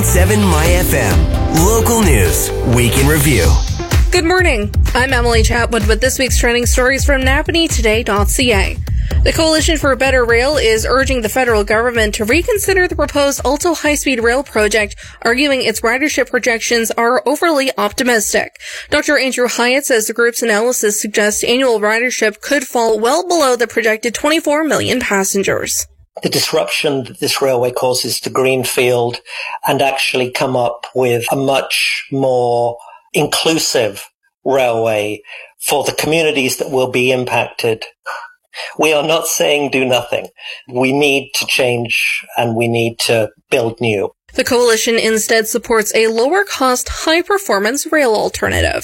101.7 My FM. Local news, week in review. Good morning. I'm Emily Chatwood with this week's trending stories from napanitoday.ca. The Coalition for Better Rail is urging the federal government to reconsider the proposed Alto high-speed rail project, arguing its ridership projections are overly optimistic. Dr. Andrew Hyatt says the group's analysis suggests annual ridership could fall well below the projected 24 million passengers. The disruption that this railway causes to Greenfield and actually come up with a much more inclusive railway for the communities that will be impacted. We are not saying do nothing. We need to change and we need to build new. The coalition instead supports a lower-cost, high-performance rail alternative.